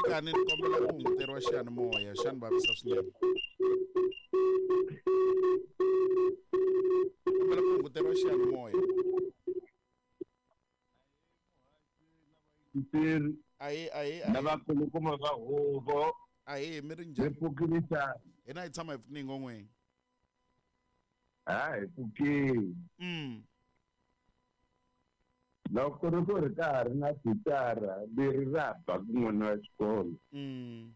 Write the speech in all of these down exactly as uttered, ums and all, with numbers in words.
minjhani ni kombela ku hunguteriwa xiyanimoya xani vavisa swinene kombela ku hunguteriwa xiyanimoya Mpiri ayi ayi lavakulukumba va huvo ayi mi ri hi njhani pfukile xana hina hi tshama hi pfuni ngongweni ha hi pfukile mm loko ri ku ri ka ha ri na thitara leri ra ba kun'wana wa xikolo mm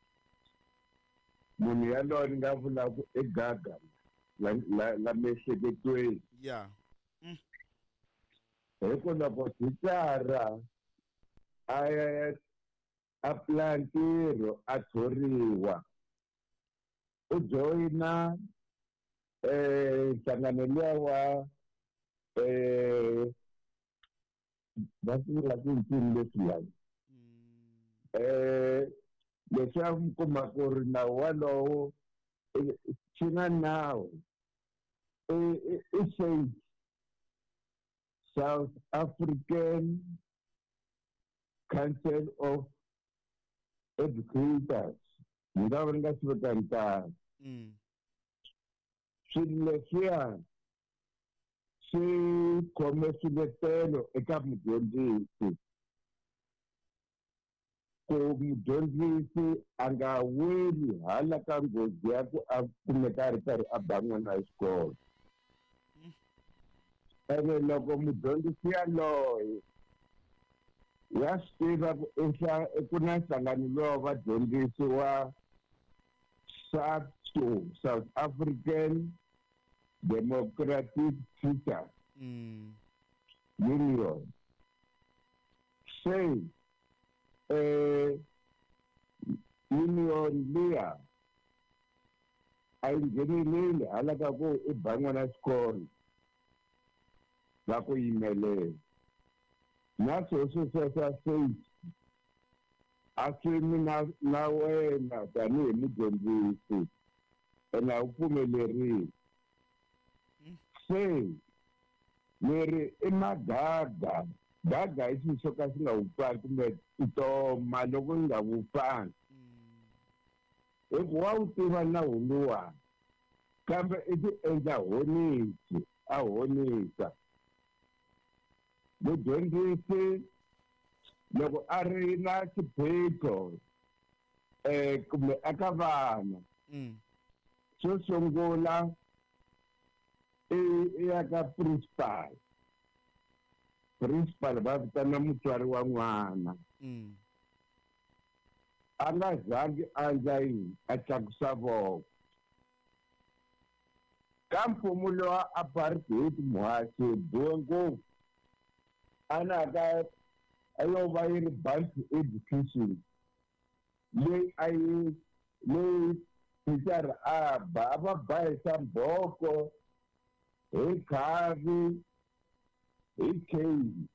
munhu yaloye ni nga vulaku egaga la la la mihleketweni ya mm hi ku loko thitara a ya apply ntirho a thoriwa u joyina eh nhlangano luwa wa eh va vula ku ncini leswiyani eh leswi a mi kuma ku ri nawu walowo swi na nawu i safe South African Council of Educators ni nga va ni nga swi veka nkarhi mm swilo leswiya swi khome swiletelo eka mudyondzisi ku mudyondzisi a nga weli hala ka nghozi ya ku a kumeka a ri karhi a ba n'wana wa xikolo ene loko mudyondzisi yaloye ya swi tiva ku ku na nhlangano lowa vadyondzisi wa SADTU South African Democratic Teachers mm Union se eh union liya a yi ngheneleli hala ka ku i ba n'wana xikolo va ku yimelela na sweswo sweswa safe a swi mi na na wena tanihi mudyondzisi ene a wu pfumelerile se leri i magaga gaga i swilo swo ka swi nga vupfani kumbe tintoma loko yi nga vupfani hi ku wa wu tiva nawu luwani kambe i ti endla honisi a honisa mudyondzisi loko a ri na xiphiqo um kumbe eka vana mm xo sungula i ya ka principal principal va vitana mutswari wa n'wana mm a nga zangi a endla yini a tlakusa voko ka mfumo lowa apartheid muhaxi bohe ngopfu a na ka a yo va yi ri bantu education leyi a yi leyi thicara a ba a va bahisa mbhoko hi khavi hi kheyili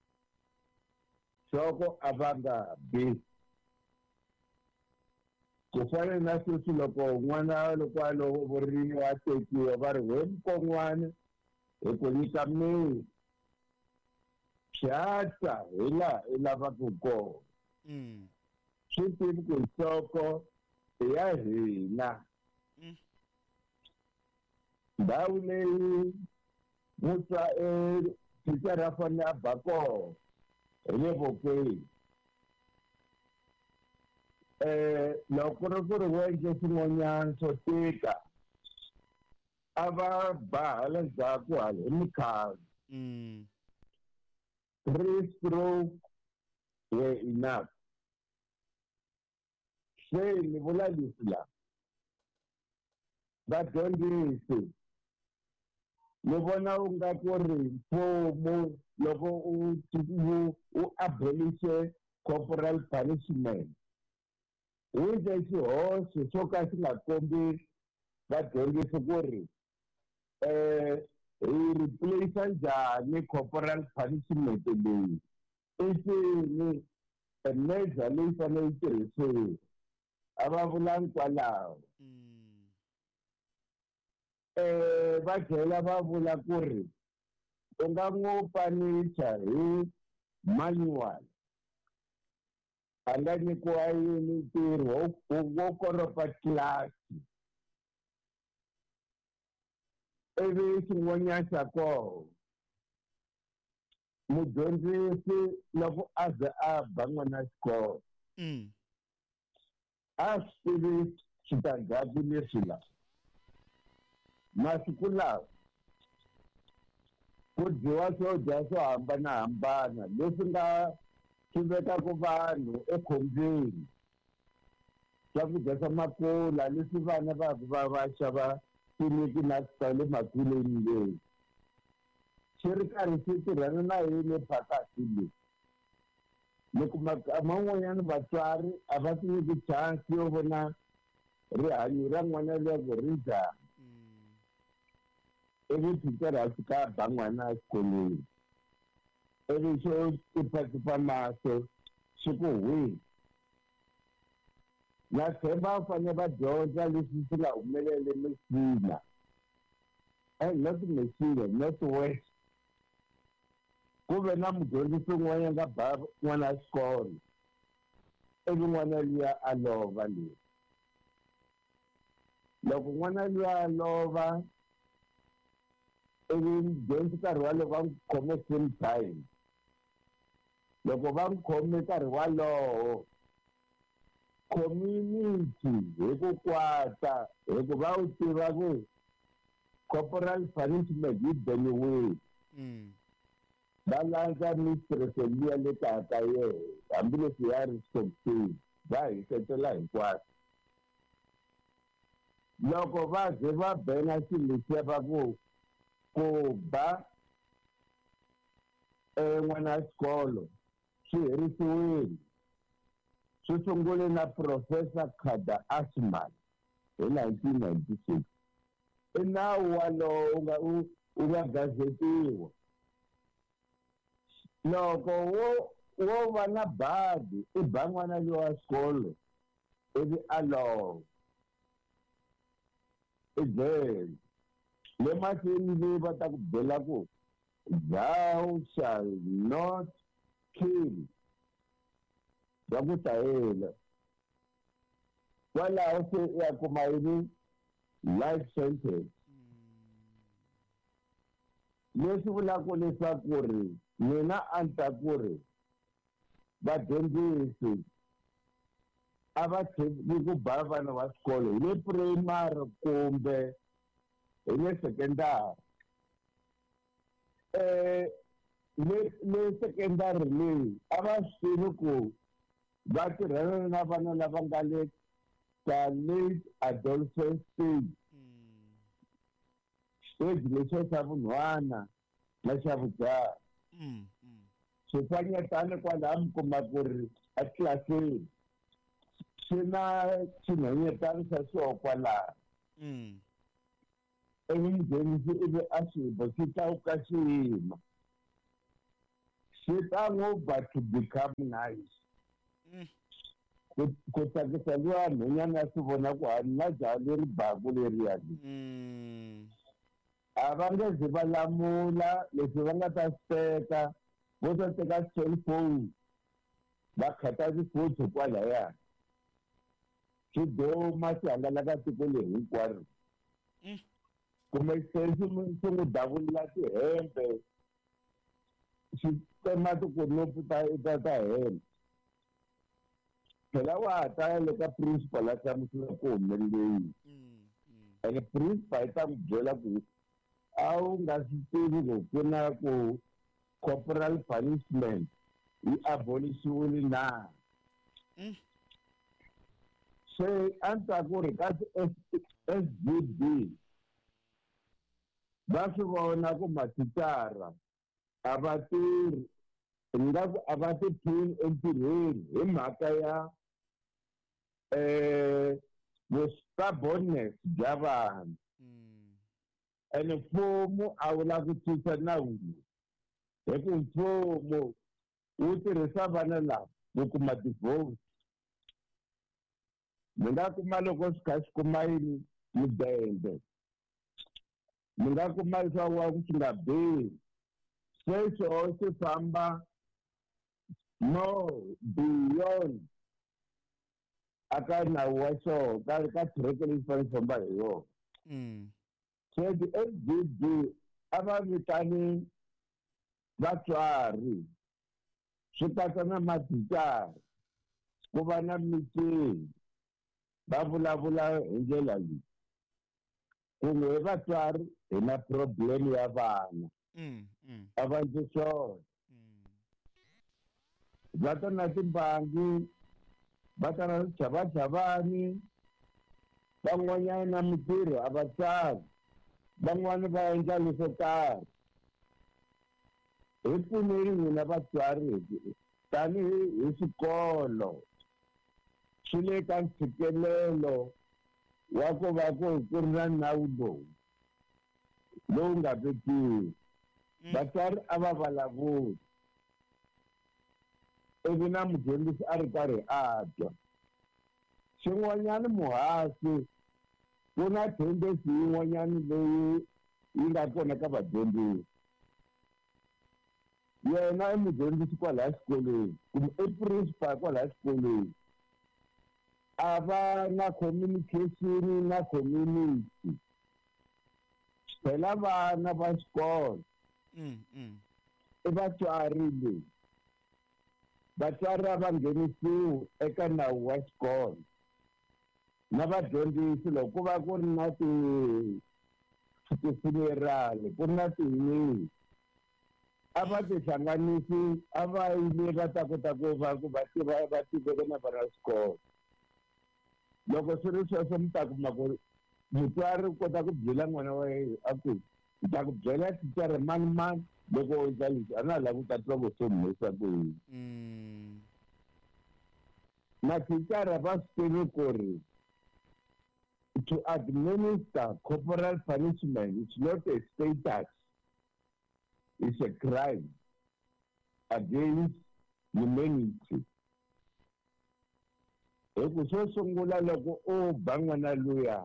soko a va nga bi ku fana na sweswi loko n'wana loko a lovoriwa a tekiwa va ri we mukon'wana hi ku nyika miri xihatla hi laha i lavaka kona mm swi tivi ku nhloko i ya hina mm ndhawu leyi mutsa e thitara a fanele a ba kona hi le vokweni um loko ri ku ri wo endle swin'wanyana swo tika a va ba hala ndzhaku hala hi mikhavi mm three stroke were enough se ni vula leswi laha vadyondzisi ni vona u nga ku ri mfumo loko u u abolishe corporal punishment wu endle xihoxo xo ka xi nga kombi vadyondzisi ku ri um hi replace njhani corporal punishment leyi i xini measure leyi fanele yi tirhisiwa a va vulangi kwalaho mm um va tlhela va vula ku ri u nga n'wi panicha hi manual a nga nyikiwa yini ntirho wo koropa tlilasi ivi xin'wanyana xa koho mudyondzisi loko a ze a ba n'wana xikolo a swi tivi switandzhaku leswi la masiku lawa ku dyiwa swo dya swo hambanahambana leswi nga swi vekaka vanhu ekhombyeni swakudya swa makula leswi vana va va va xava tiniki na swa le makuleni leyi xi ri karhi xi tirhana na yini phakati leyi loko man'wanyana vatswari a va ti nyiki chance yo vona rihanyo ra n'wana loko ri njhani ivi thitara a fika a ba n'wana exikolweni ivi xo tipatipa mahlo xi ku hwi na tshemba va fanele va dyondza leswi swi nga humelele mesina and not mesina not west ku ve na mudyondzisi un'wana nga ba n'wana wa xikolo ivi n'wana luya a lova leyi loko n'wana luya a lova ivi mudyondzi nkarhi walowo va n'wi khome same time loko va n'wi khome nkarhi walowo community hi ku kwata hi ku va wu tiva ku corporal punishment yi beniwile va landza mistress liya le kaya ka yena hambileswi ya ri sokisini va hisetela hinkwaswo loko va ze va bena xilo lexiya va ku ku ba n'wana wa xikolo swi herisiwile swi sungule na Professor Khada Asman hi nineteen ninety-six i nawu walowo u nga u nga gazetiwa loko wo wo va na badi i ba n'wana loyi wa xikolo ivi a lova i jele le mahlweni leyi va ta ku byela ku thou shall not kill va ku ta hela kwalaho se ya kuma yini life sentence leswi vulaka leswaku ri mina a ni ta ku ri vadyondzisi a va tshiki ku ba vana va xikolo hi le primary kumbe hi le secondary um le le secondary leyi a va swi tivi ku va tirhana na vana lava nga le ka late adolescent stage stage lexo xa vunhwana na xa vujaha swifanyetana kwalaha mi kuma ku ri etlilasini swi na xinhwanyetana xa swoho kwalaha ivi mudyondzisi ivi a swibo swi tlakuka xiyima swi ta n'wi ba to become nice ku tsakisa luya nhwanyana ya swi vona ku hani na jaha leri baku leriyani a va nge zi va lamula leswi va nga ta swi teka vo ta teka cellphone va khata ti-photo kwalaya swi duma swi hangalaka tiko leri hinkwaro kumbe se swi swi n'wi davulela tihembe swi tsema tikonopfu ta ta ta hembe phela wa ha ta ya le ka principal a hlamusela ku humelele yini ene principal yi ta n'wi byela ku a wu nga swi tivi ku ku na ku corporal punishment yi abolisiwile na se a ni ta ku ri ka S G B va swi vona ku mathicara a va tirhi ingaku a va tiphini entirhweni hi mhaka ya um vu-stubbornness bya vanhu ene mfumo a wu lavi ku tisa nawu lowu hi ku mfumo wu tirhisa vana lava ku kuma divorce mi nga kuma loko swi kha swi kuma yini mudende mi nga kuma leswaku wa ku swi nga bihi sweswo swi famba no beyond aka nawu wa xona ka ka track leyi fanele famba hi yona. Mm. So ti-F D B a va vitani vatswari swi katsa na mathicara ku va na meeting va vulavula hi ndlela leyi ku nge he vatswari hi na problem ya vana Mm. Mm. a va ndzi swona Mm. va ta na timbangi va ta na swichavachavani van'wanyana na mitirho a va tsari van'wani va endla leswo karhi hi pfuneni n'wina vatswari tanihi hi swikolo swi le ka ntshikelelo wa ku va ku ku ri na nawu lowu lowu nga vekiwi vatswari a va vulavuli ivi na mudyondzisi a ri karhi a twa xin'wanyana muhasi ku na tendency yin'wanyana leyi yi nga kona ka vadyondzisi yena i mudyondzisi kwalaha xikolweni kumbe i principal kwalaha xikolweni a va na communication na community phela vana va xikolo Mm. Mm. i vatswari leyi vatswari a va nghenisiwi eka nawu wa xikolo na vadyondzisi loko ku va ku ri na ti tifunerali ku ri na tiyini a va tihlanganisi a va yile va ta kota ku va ku va tiva va tiveke na vana xikolo loko swi ri sweswo mi ta kuma ku mutswari u kota ku byela n'wana wa yena a ku ni ta ku byela thicara mani mani loko u endla leswi a na ha lavi ku ta tiva ku swi humesa ku yini Mm. mathicara va swi tivi ku ri to administer corporal punishment is not a status, it's a crime against humanity. Hi ku swo sungula loko u ba n'wana luya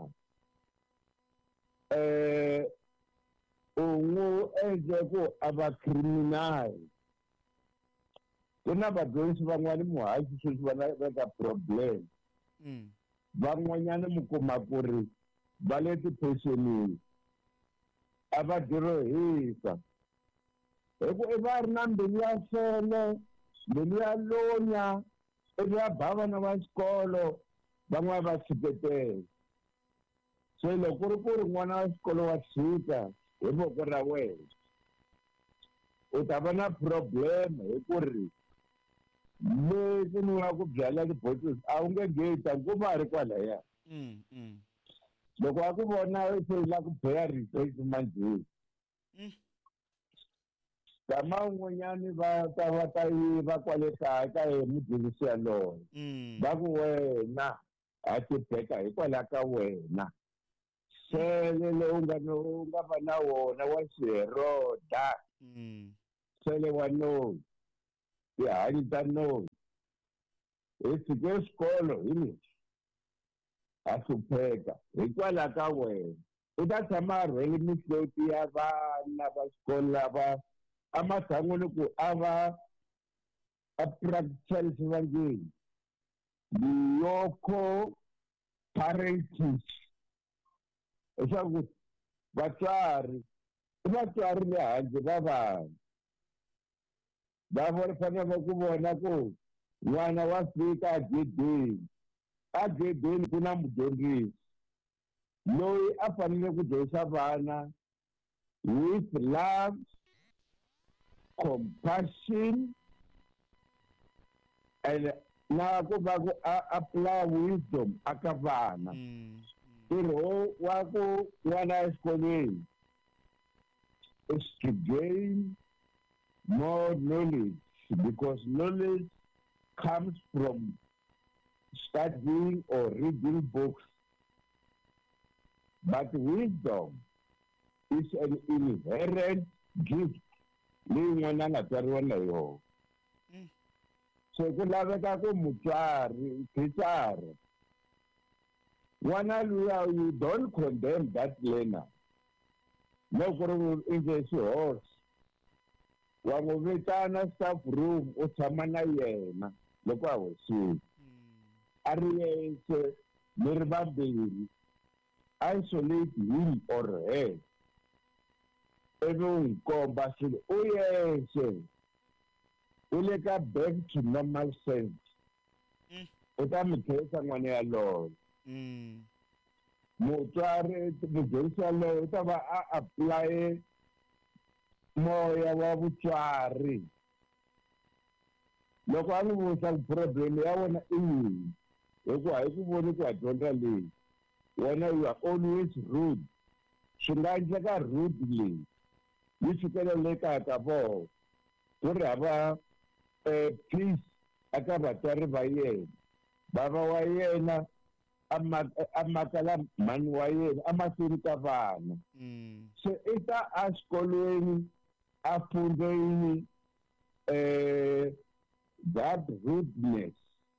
eh u n'wi endle ku a va criminal. Ku na vadyondzisi van'wana muhaxi sweswi va na ka problem. Mm. Van'wanyana mi kuma ku ri va le tipensionini a va dirohisa hi ku i va ri na mbilu ya fele mbilu ya lonya ivi ya ba vana va xikolo van'wana va tshiketela se loko ku ri ku ri n'wana wa xikolo wa tshika hi voko ra wena u ta va na problem hi ku ri leswi ni nga ku byala tibotisi a wu nge geta ku va ri kwalaya Mm. Mm. loko a ku vona se la ku beya research manjeni kama un'wanyani va ta va ta yiva kwale kaya ka ye mudyondzisi yaloye va ku wena a ti beka hikwalaho ka wena sele lowu nga u nga va na wona wa xiheroda sele wa noyi tihanyi ta noyi hi tshike xikolo hi lexi a hlupheka hikwalaho ka wena u ta tshama a rhwele mihloti ya vana va xikolo lava ematshan'wini ku a va a practical xivangeli loko parentage leswaku vatswari i vatswari le handle va vana va vona fanele ku vona ku n'wana wa fika a gedeni a gedeni ku na mudyondzisi loyi a fanele ku dyondzisa vana with love compassion and na ku va ku apply wisdom aka vana ntirho wa ku n'wana exikolweni is to gain more knowledge because knowledge comes from studying or reading books, but wisdom is an inherent gift leyi n'wana nga tswariwa na yona. So ku laveka ku mutswari thicara n'wana luya you don't condemn that learner no ku ri endle xihoxo wa n'wi vitana staff room u tshama na yena loko a hoxile a ri yexe mi ri vambirhi isolate him or her ivi u n'wi komba swilo u yexe u le ka back to normal sense u ta mi khensa n'wana yaloyo mutswari mudyondzisi yaloyo u ta va a apply moya wa vutswari loko a n'wi vutisa ku problem ya wena i yini hikuva hi ku voni ku wa dyondza leyi wena you are always rude swi nga endleka rude leyi yi fikelele kaya ka vona ku ri hava um peace eka vatswari va yena bava wa yena a makela mhani wa yena emahlweni ka vana se i ta a xikolweni a fundze yini um that rudeness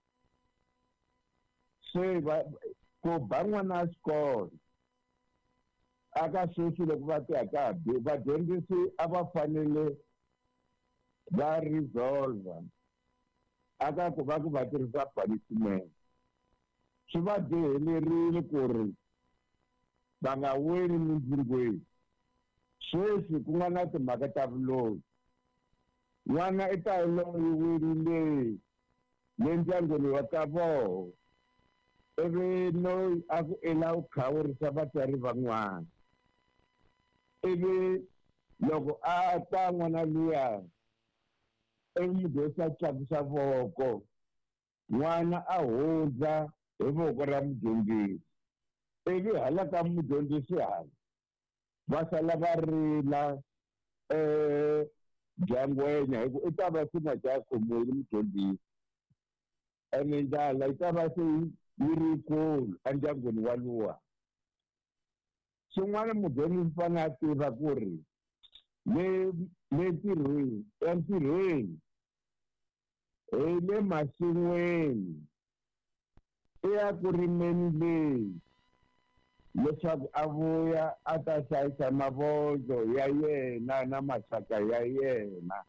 se ku ba n'wana a xikolo aka sweswi loko va ti aka vadyondzisi a va fanele va resolve aka ku va ku va tirhisa punishment swi va dihelerile ku ri va nga weli mindzingweni sweswi ku nga na timhaka ta vuloyi n'wana i ta loyiwile le ndyangwini wa ka vona ivi loyi a ku i la ku khawurisa vatswari van'wana ivi loko a ta n'wana luya ivi mudyondzisi a tlakusa voko n'wana a hundza hi voko ra mudyondzisi ivi hala ka mudyondzisi hala va sala va rila um dyangwenya hi ku i ta va swi nga dya khomeli mudyondzisi ene ndlala yi ta va se yi ri yikulu endyangwini waluwa swin'wana mudyondzisi fane a tiva ku ri le le ntirhweni entirhweni hi le masin'weni i ya ku rimeni leyi leswaku a vuya a ta hlayisa mavondzo ya yena na maxaka ya yena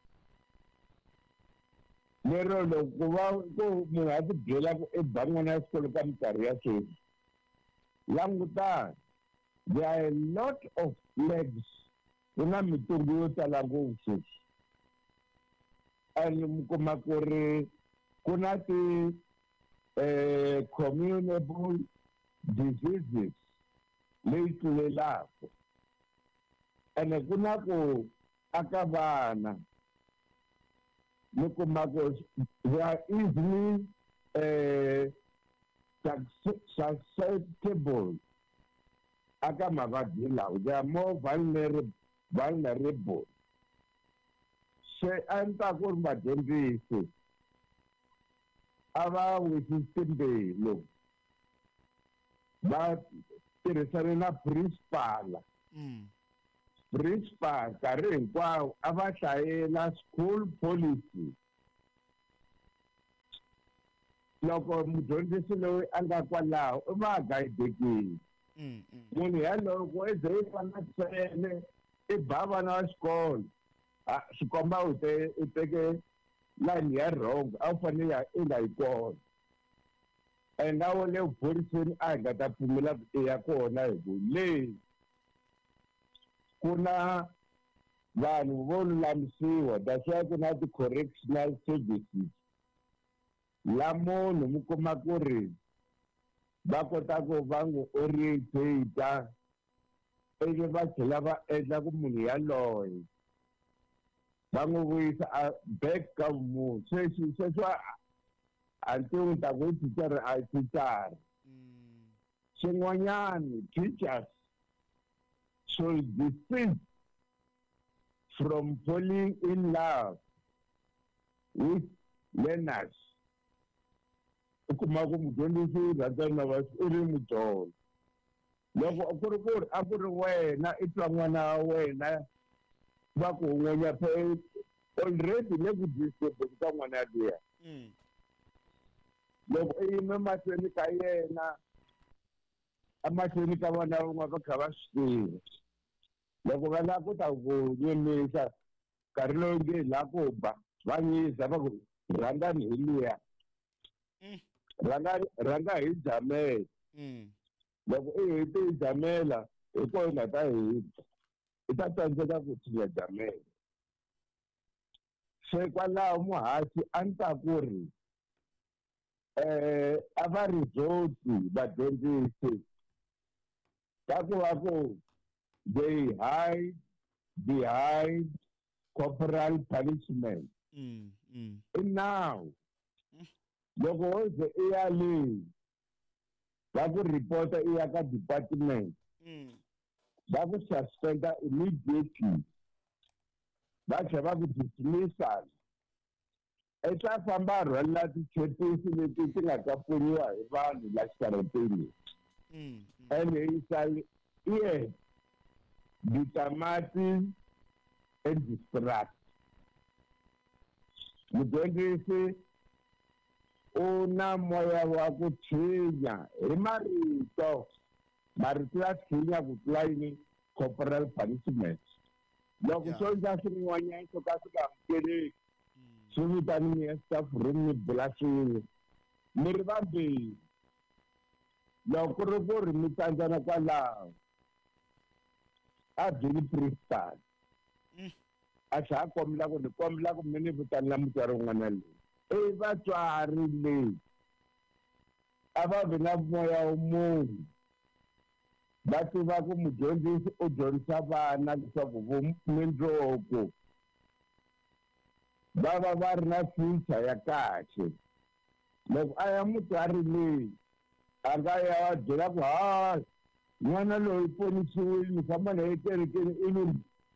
lero loko ku va ku munhu a ti byela ku i ba n'wana ya xikolo ka minkarhi ya sweswi langutani there are a lot of flags ku na mitungu yo tala ngopfu sweswi and mi kuma ku ri ku na ti um communicable diseases leyi tlulelaka ene ku na ku aka vana mi kuma ku they are easily um susceptible aka mavabyi lawa they are more vulnerable vulnerable se a ni ta ku ri vadyondzisi a va wisisi timbilu va tirhisane na principal principal nkarhi hinkwawo a va hlayela school policy loko mudyondzisi loyi a nga kwalaho u va gayidekile munhu yaloyo ku i ze i fana ntsene i ba vana va xikolo swi komba u te u teke line ya wrong a wu fanele i nga yi kona and na wo le vuphoriseni a hi nga ta pfumela ku ya kona hi ku leyi ku na vanhu vo lulamisiwa that's why ku na ti-correctional services la munhu mi kuma ku ri va kota ku va n'wi orientate ivi va tlhela va endla ku munhu yaloye va n'wi vuyisa a back ka vumunhu sweswi sweswi until ni ta ku i thicara a hi thicara xin'wanyani teachers should desist from falling in love with learners u kuma ku mudyondzisi rhandzana va u ri mudyondzi loko ku ri ku ri a ku ri wena i twa n'wana wa wena va ku n'wenya phe already le ku disturb ka n'wana yaliya loko i yime mahlweni ka yena emahlweni ka vana van'wana va kha va swi tiva loko va lava ku ta ku nyumisa nkarhi lowu nge hi laha ku ba va nyisa va ku rhangani hi luya rhanga rhanga hi jamela Mm. loko i hete hi jamela hi kona hi nga ta heta i ta tsandzeka ku tshinya jamela se kwalaho muhasi a ni ta ku ri um a va rizoti vadyondzisi ta ku va ku they hide behind corporal punishment Mm. Mm. i nawu loko wo ze i ya leyi va ku report-a i ya ka department Mm. va ku suspenda immediately va tlhela va ku dismissal i ta famba rhwalela tichepisi leti ti nga ta pfuniwa hi vanhu la xitarateni Mm. ene yi sale iye ditamati edistract mudyondzisi u na moya wa ku tshinya hi marito marito ya tshinya ku tlula yini corporal punishment loko Yeah. swo endla swin'wanyana swo ka swi nga amukeleki Mm. swi vitaniwa ya staff room ni bula swin'we mi ri vambirhi loko ku ri ku ri mi tsandzana kwalaho a byeli principal Mm. a tlhela a kombela ku ni kombela ku mi ni vitanela mutswari wun'wana leyi i vatswari leyi a va vi na moya wa munhu va tiva ku mudyondzisi u dyondzisa vana leswaku vumundzuku va va va ri na future ya kahle loko a ya mutswari leyi a nga ya wa byela ku hayi n'wana loyi ponisiwile ni famba na ye kerekeni ivi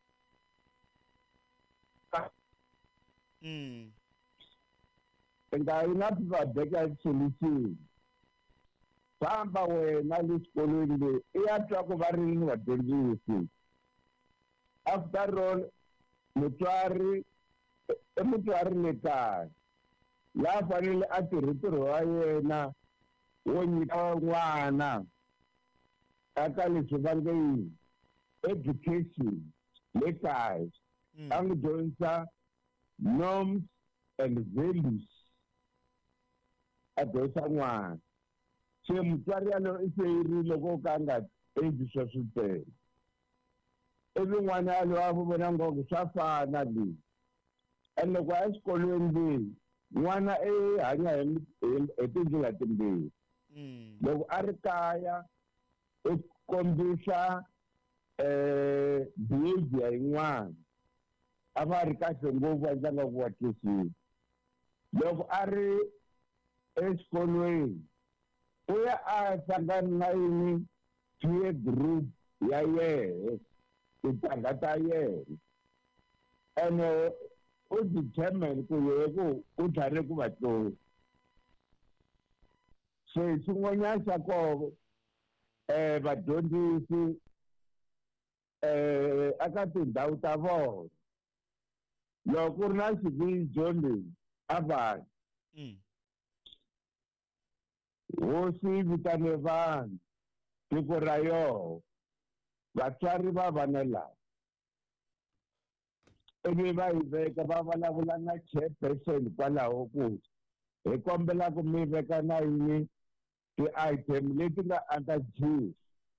Mm. i nga yi na phephabeka solution famba wena le xikolweni leyi i ya twa ku va ri ni vadyondzisi after all mutswari i mutswari le kaya laha fanele a tirhi ntirho wa yena wo nyika n'wana aka leswi va nge yini education le kaya Mm. a n'wi dyondzisa norms and values a dyondzisa n'wana se mutswari yaloyo i seyirile ko ka a nga endli swa switele ivi n'wana yaloyo a vona ngopfu swa fana leyi and loko a ya xikolweni leyi n'wana i hanya hi tindlela timbirhi Mm. loko a ri kaya i kombisa um behavior yin'wana a va ri kahle ngopfu a endlanga ku wa twisisa loko a ri exikolweni u ya a hlangana na yini peer group ya yehe tintangha ta yena ene u determine ku yehe ku u tlhare ku va tlori se xin'wanyana xa koho um vadyondzisi um aka tindhawu ta vona loko ku ri na xivijo leyi a vanhu Mm. hosi vitane vanhu tiko ra yoho vatswari va vana lava ivi va yi veka va vulavula na chairperson kwalaho ku hi kombela ku mi veka na yini ti-item leti nga under G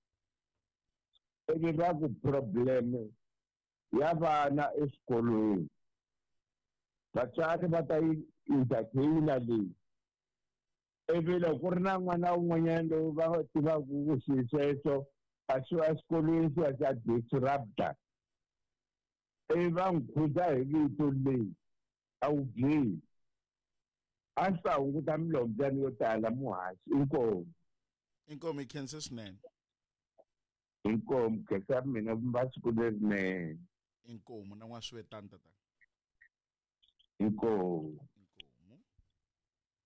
ivi va ku problem ya vana exikolweni vatswari va ta yi entertaina leyi ivi loko ku ri na n'wana wun'wanyana lowu va tivaka ku xilo xexo a xi wa xikolweni xi ya xa disruptor ivi va n'wi khuza hi vito leyi a wu byeli a swi ta hunguta milombyana yo tala muhasi inkomu Inkomo ikhensa swinene. inkomu khensa mina vumba siku lerinene Inkomo na n'waswivetani tata. inkomu